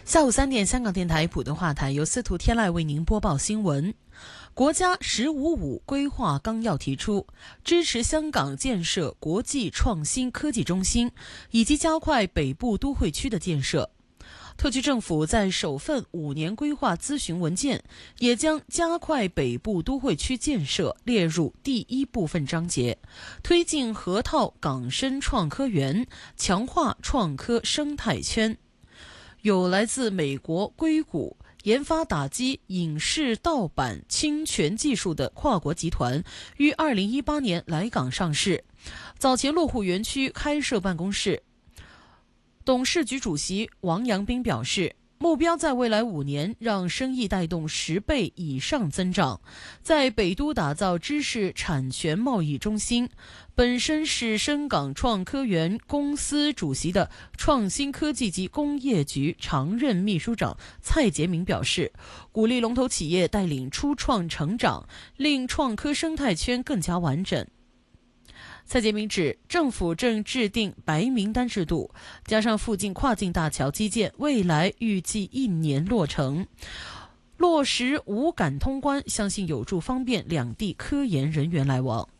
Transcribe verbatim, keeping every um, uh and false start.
下午三点，香港电台普通话台由司徒天籁为您播报新闻。国家“十五五”规划纲要提出，支持香港建设国际创新科技中心，以及加快北部都会区的建设。特区政府在首份五年规划咨询文件也将加快北部都会区建设列入第一部分章节，推进河套港深创科园，强化创科生态圈。有来自美国硅谷研发打击影视盗版侵权技术的跨国集团于二零一八年来港上市，早前落户园区开设办公室。董事局主席王阳斌表示，目标在未来五年让生意带动十倍以上增长，在北都打造知识产权贸易中心。本身是深港创科园公司主席的创新科技及工业局常任秘书长蔡杰明表示，鼓励龙头企业带领初创成长，令创科生态圈更加完整。蔡杰明指，政府正制定白名单制度，加上附近跨境大桥基建，未来预计一年落成。落实五感通关，相信有助方便两地科研人员来往。